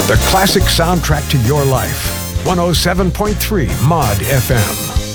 The classic soundtrack to your life. 107.3 Mod FM.